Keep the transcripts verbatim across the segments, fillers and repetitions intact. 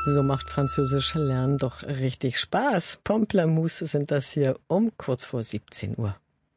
So macht französische Lernen doch richtig Spaß. Pamplemousse sind das hier um kurz vor siebzehn Uhr.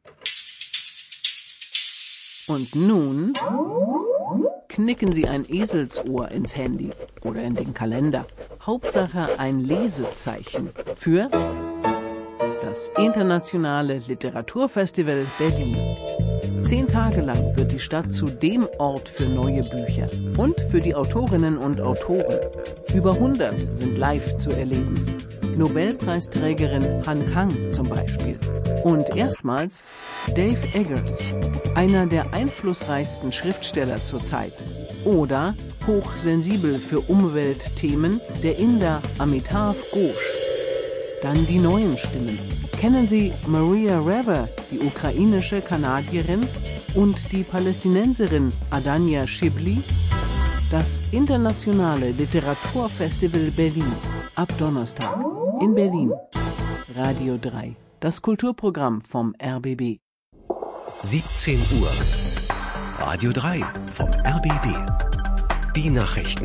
Und nun knicken Sie ein Eselsohr ins Handy oder in den Kalender. Hauptsache ein Lesezeichen für das Internationale Literaturfestival Berlin. Zehn Tage lang wird die Stadt zu dem Ort für neue Bücher und für die Autorinnen und Autoren. Über hundert sind live zu erleben. Nobelpreisträgerin Han Kang zum Beispiel. Und erstmals Dave Eggers, einer der einflussreichsten Schriftsteller zurzeit. Oder hochsensibel für Umweltthemen, der Inder Amitav Ghosh. Dann die neuen Stimmen. Kennen Sie Maria Rever, die ukrainische Kanadierin, und die Palästinenserin Adania Shibli? Das Internationale Literaturfestival Berlin. Ab Donnerstag in Berlin. Radio drei. Das Kulturprogramm vom R B B. siebzehn Uhr. Radio drei vom R B B. Die Nachrichten.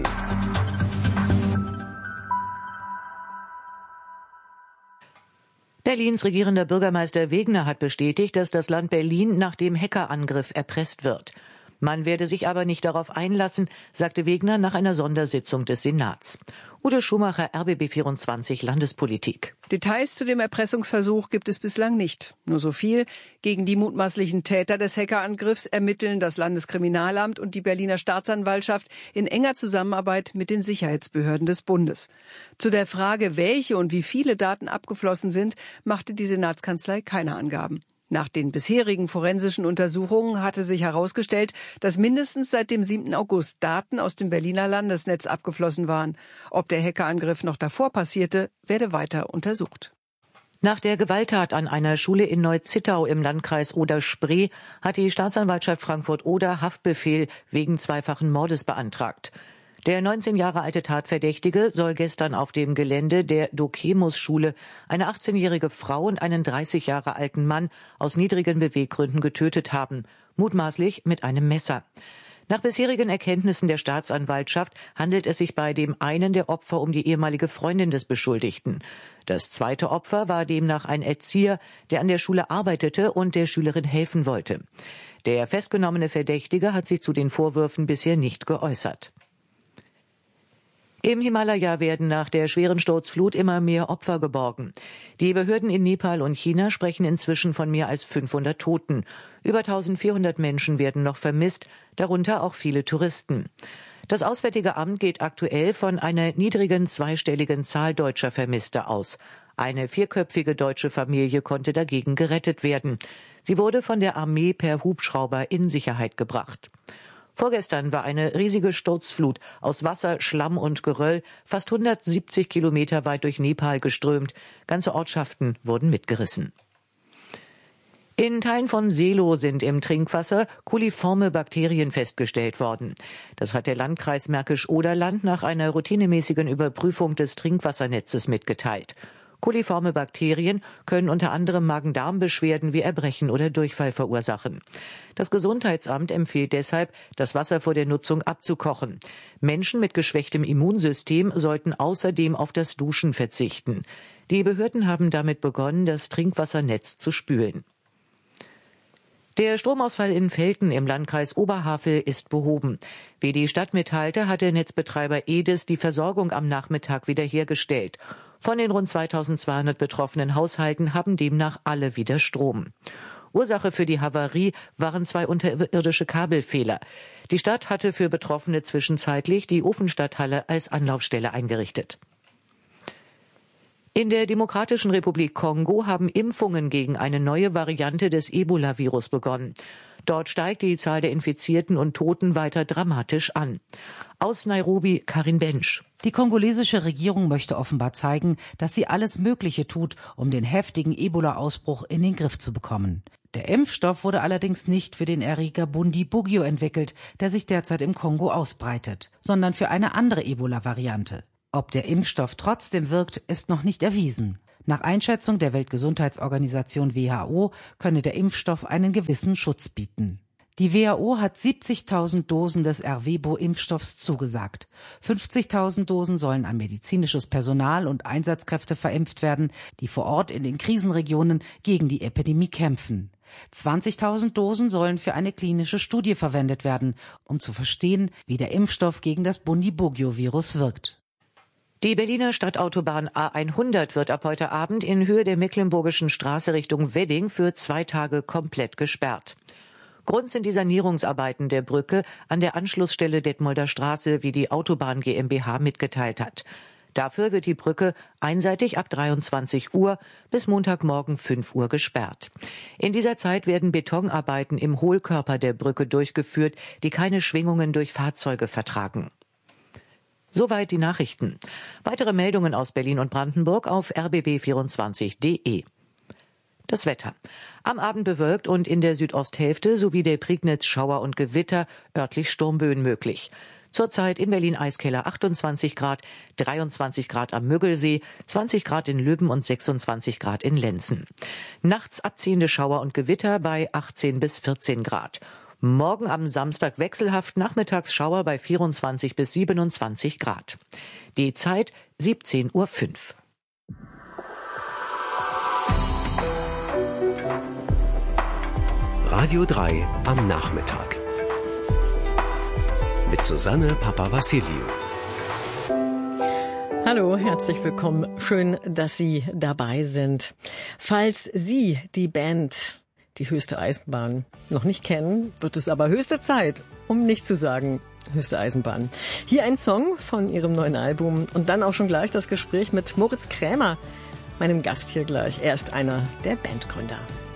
Berlins regierender Bürgermeister Wegner hat bestätigt, dass das Land Berlin nach dem Hackerangriff erpresst wird. Man werde sich aber nicht darauf einlassen, sagte Wegner nach einer Sondersitzung des Senats. Ute Schumacher, R B B vierundzwanzig Landespolitik. Details zu dem Erpressungsversuch gibt es bislang nicht. Nur so viel: Gegen die mutmaßlichen Täter des Hackerangriffs ermitteln das Landeskriminalamt und die Berliner Staatsanwaltschaft in enger Zusammenarbeit mit den Sicherheitsbehörden des Bundes. Zu der Frage, welche und wie viele Daten abgeflossen sind, machte die Senatskanzlei keine Angaben. Nach den bisherigen forensischen Untersuchungen hatte sich herausgestellt, dass mindestens seit dem siebten August Daten aus dem Berliner Landesnetz abgeflossen waren. Ob der Hackerangriff noch davor passierte, werde weiter untersucht. Nach der Gewalttat an einer Schule in Neu-Zittau im Landkreis Oder-Spree hat die Staatsanwaltschaft Frankfurt-Oder Haftbefehl wegen zweifachen Mordes beantragt. Der neunzehn Jahre alte Tatverdächtige soll gestern auf dem Gelände der Dokemus-Schule eine achtzehnjährige Frau und einen dreißig Jahre alten Mann aus niedrigen Beweggründen getötet haben, mutmaßlich mit einem Messer. Nach bisherigen Erkenntnissen der Staatsanwaltschaft handelt es sich bei dem einen der Opfer um die ehemalige Freundin des Beschuldigten. Das zweite Opfer war demnach ein Erzieher, der an der Schule arbeitete und der Schülerin helfen wollte. Der festgenommene Verdächtige hat sich zu den Vorwürfen bisher nicht geäußert. Im Himalaya werden nach der schweren Sturzflut immer mehr Opfer geborgen. Die Behörden in Nepal und China sprechen inzwischen von mehr als fünfhundert Toten. Über eintausendvierhundert Menschen werden noch vermisst, darunter auch viele Touristen. Das Auswärtige Amt geht aktuell von einer niedrigen zweistelligen Zahl deutscher Vermisster aus. Eine vierköpfige deutsche Familie konnte dagegen gerettet werden. Sie wurde von der Armee per Hubschrauber in Sicherheit gebracht. Vorgestern war eine riesige Sturzflut aus Wasser, Schlamm und Geröll fast hundertsiebzig Kilometer weit durch Nepal geströmt. Ganze Ortschaften wurden mitgerissen. In Teilen von Seelow sind im Trinkwasser coliforme Bakterien festgestellt worden. Das hat der Landkreis Märkisch-Oderland nach einer routinemäßigen Überprüfung des Trinkwassernetzes mitgeteilt. Coliforme Bakterien können unter anderem Magen-Darm-Beschwerden wie Erbrechen oder Durchfall verursachen. Das Gesundheitsamt empfiehlt deshalb, das Wasser vor der Nutzung abzukochen. Menschen mit geschwächtem Immunsystem sollten außerdem auf das Duschen verzichten. Die Behörden haben damit begonnen, das Trinkwassernetz zu spülen. Der Stromausfall in Velten im Landkreis Oberhavel ist behoben. Wie die Stadt mitteilte, hat der Netzbetreiber E D I S die Versorgung am Nachmittag wiederhergestellt. Von den rund zweitausendzweihundert betroffenen Haushalten haben demnach alle wieder Strom. Ursache für die Havarie waren zwei unterirdische Kabelfehler. Die Stadt hatte für Betroffene zwischenzeitlich die Ofenstadthalle als Anlaufstelle eingerichtet. In der Demokratischen Republik Kongo haben Impfungen gegen eine neue Variante des Ebola-Virus begonnen. Dort steigt die Zahl der Infizierten und Toten weiter dramatisch an. Aus Nairobi, Karin Bensch. Die kongolesische Regierung möchte offenbar zeigen, dass sie alles Mögliche tut, um den heftigen Ebola-Ausbruch in den Griff zu bekommen. Der Impfstoff wurde allerdings nicht für den Erreger Bundibugyo entwickelt, der sich derzeit im Kongo ausbreitet, sondern für eine andere Ebola-Variante. Ob der Impfstoff trotzdem wirkt, ist noch nicht erwiesen. Nach Einschätzung der Weltgesundheitsorganisation W H O könne der Impfstoff einen gewissen Schutz bieten. Die W H O hat siebzigtausend Dosen des Ervebo-Impfstoffs zugesagt. fünfzigtausend Dosen sollen an medizinisches Personal und Einsatzkräfte verimpft werden, die vor Ort in den Krisenregionen gegen die Epidemie kämpfen. zwanzigtausend Dosen sollen für eine klinische Studie verwendet werden, um zu verstehen, wie der Impfstoff gegen das Bundibugyo-Virus wirkt. Die Berliner Stadtautobahn A hundert wird ab heute Abend in Höhe der Mecklenburgischen Straße Richtung Wedding für zwei Tage komplett gesperrt. Grund sind die Sanierungsarbeiten der Brücke an der Anschlussstelle Detmolder Straße, wie die Autobahn GmbH mitgeteilt hat. Dafür wird die Brücke einseitig ab dreiundzwanzig Uhr bis Montagmorgen fünf Uhr gesperrt. In dieser Zeit werden Betonarbeiten im Hohlkörper der Brücke durchgeführt, die keine Schwingungen durch Fahrzeuge vertragen. Soweit die Nachrichten. Weitere Meldungen aus Berlin und Brandenburg auf r b b vierundzwanzig punkt de. Das Wetter. Am Abend bewölkt und in der Südosthälfte sowie der Prignitz Schauer und Gewitter, örtlich Sturmböen möglich. Zurzeit in Berlin-Eiskeller achtundzwanzig Grad, dreiundzwanzig Grad am Müggelsee, zwanzig Grad in Lübben und sechsundzwanzig Grad in Lenzen. Nachts abziehende Schauer und Gewitter bei achtzehn bis vierzehn Grad. Morgen am Samstag wechselhaft, nachmittags Schauer bei vierundzwanzig bis siebenundzwanzig Grad. Die Zeit siebzehn Uhr fünf. Radio drei am Nachmittag. Mit Susanne Papavassiliou. Hallo, herzlich willkommen. Schön, dass Sie dabei sind. Falls Sie die Band Die höchste Eisenbahn noch nicht kennen, wird es aber höchste Zeit, um nicht zu sagen höchste Eisenbahn. Hier ein Song von Ihrem neuen Album und dann auch schon gleich das Gespräch mit Moritz Krämer, meinem Gast hier gleich. Er ist einer der Bandgründer.